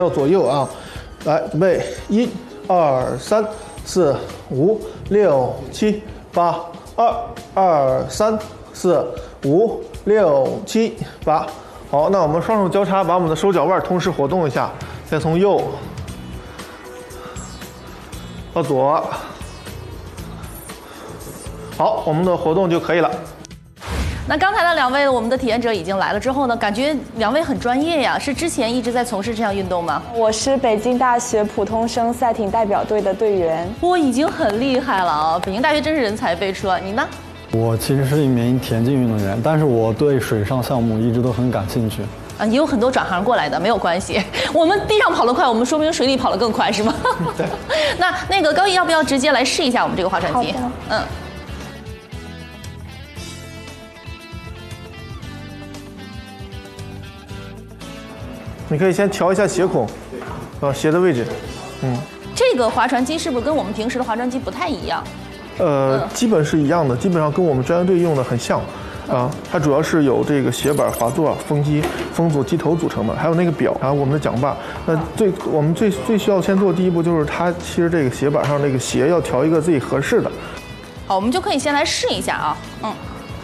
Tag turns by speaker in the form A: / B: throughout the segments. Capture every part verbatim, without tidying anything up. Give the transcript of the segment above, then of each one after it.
A: 到左右啊，来准备，一、二、三、四、五、六、七、八，二、二、三、四、五、六、七、八。好，那我们双手交叉，把我们的手脚腕同时活动一下，再从右到左。好，我们的活动就可以了。
B: 那刚才的两位我们的体验者已经来了之后呢，感觉两位很专业呀，是之前一直在从事这项运动吗？
C: 我是北京大学普通生赛艇代表队的队员，
B: 我已经很厉害了啊！北京大学真是人才辈出啊！你呢？
D: 我其实是一名田径运动员，但是我对水上项目一直都很感兴趣。
B: 啊，也有很多转行过来的，没有关系。我们地上跑得快，我们说明水里跑得更快，是吗？
A: 对。
B: 那那个高毅要不要直接来试一下我们这个划船机？嗯。
A: 你可以先调一下鞋孔，啊，鞋的位置，嗯。
B: 这个划船机是不是跟我们平时的划船机不太一样？
A: 呃，嗯、基本是一样的，基本上跟我们专业队用的很像，啊，它主要是有这个鞋板、滑座、风机、风阻、机头组成的，还有那个表，还有我们的桨把。那最我们最最需要先做第一步就是它其实这个鞋板上这个鞋要调一个自己合适的。
B: 好，我们就可以先来试一下啊，嗯。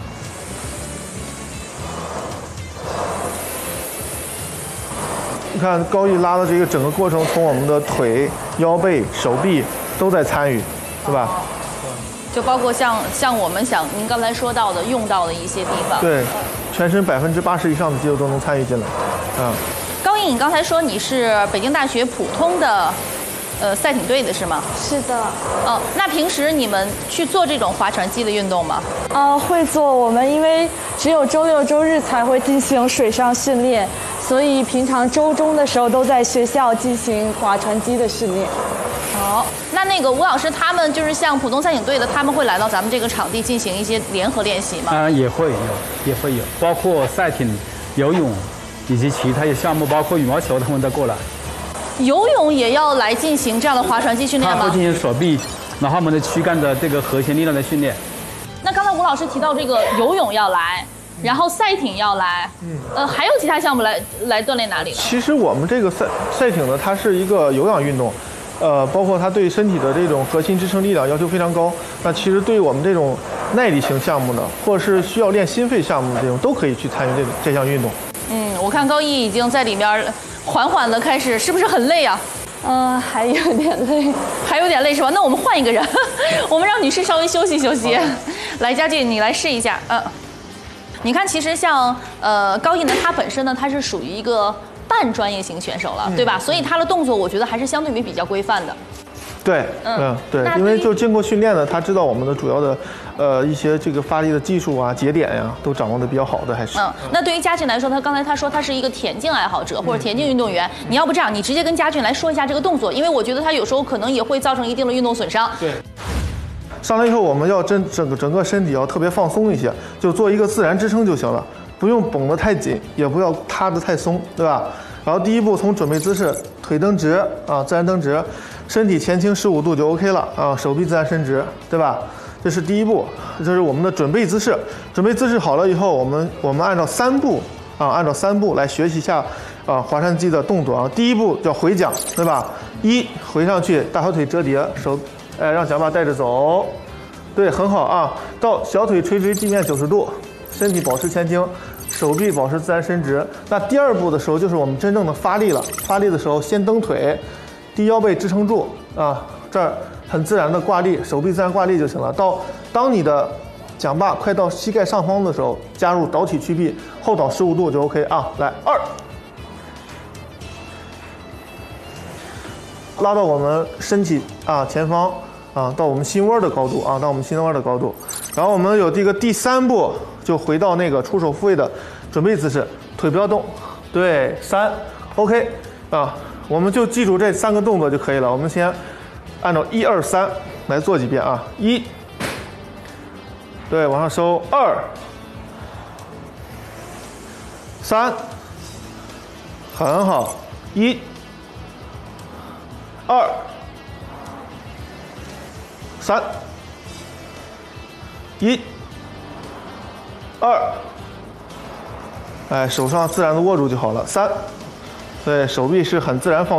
A: 你看高毅拉的这个整个过程，从我们的腿、腰背、手臂都在参与，对吧？哦、
B: 就包括像像我们想您刚才说到的用到的一些地方。
A: 对，全身百分之八十以上的肌肉都能参与进来。啊、嗯，
B: 高毅，你刚才说你是北京大学普通的，呃，赛艇队的是吗？
C: 是的。
B: 哦，那平时你们去做这种划船机的运动吗？
C: 呃，会做。我们因为只有周六周日才会进行水上训练。 所以平常周中的时候都在学校进行划船机的训练。
B: 好，那那个吴老师他们就是像普通赛艇队的，他们会来到咱们这个场地进行一些联合练习吗？
E: 啊、呃，也会有，也会有，包括赛艇、游泳以及其他的项目，包括羽毛球，他们都过来。
B: 游泳也要来进行这样的划船机训练吗？
E: 他会进行手臂，然后我们的躯干的这个核心力量的训练。
B: 那刚才吴老师提到这个游泳要来。 然后赛艇要来，嗯，呃，还有其他项目来来锻炼哪里呢？
A: 其实我们这个赛赛艇呢，它是一个有氧运动，呃，包括它对身体的这种核心支撑力量要求非常高。那其实对于我们这种耐力型项目呢，或者是需要练心肺项目的这种，都可以去参与这这项运动。
B: 嗯，我看高毅已经在里面缓缓的开始，是不是很累啊？
C: 嗯、呃，还有点累，
B: 还有点累是吧？那我们换一个人，我们让女士稍微休息休息。来，佳俊，你来试一下，嗯。 你看，其实像呃高毅呢，他本身呢，他是属于一个半专业型选手了，嗯、对吧？所以他的动作，我觉得还是相对于比较规范的。
A: 对，嗯，嗯对，因为就经过训练呢，他知道我们的主要的呃一些这个发力的技术啊、节点呀，都掌握的比较好的，还是。嗯，
B: 那对于佳俊来说，他刚才他说他是一个田径爱好者或者田径运动员，嗯、你要不这样，你直接跟佳俊来说一下这个动作，因为我觉得他有时候可能也会造成一定的运动损伤。
A: 对。 上来以后，我们要整整个整个身体要特别放松一些，就做一个自然支撑就行了，不用绷得太紧，也不要塌得太松，对吧？然后第一步从准备姿势，腿蹬直啊，自然蹬直，身体前倾十五度就 OK 了啊，手臂自然伸直，对吧？这是第一步，这是我们的准备姿势。准备姿势好了以后，我们我们按照三步啊，按照三步来学习一下啊划船机的动作啊。第一步叫回桨，对吧？一回上去，大小腿折叠，手。 哎，让桨把带着走，对，很好啊。到小腿垂直地面九十度，身体保持前倾，手臂保持自然伸直。那第二步的时候，就是我们真正的发力了。发力的时候，先蹬腿，低腰背支撑住啊，这儿很自然的挂力，手臂自然挂力就行了。到当你的桨把快到膝盖上方的时候，加入倒起屈臂，后倒十五度就 OK 啊。来，二。 拉到我们身体啊前方啊，到我们心窝的高度啊，到我们心窝的高度。然后我们有这个第三步，就回到那个出手复位的准备姿势，腿不要动。对，三 ，OK 啊，我们就记住这三个动作就可以了。我们先按照一二三来做几遍啊，一，对，往上收，二，三，很好，一。 二、三、一、二，哎，手上自然的握住就好了。三， 对，手臂是很自然放。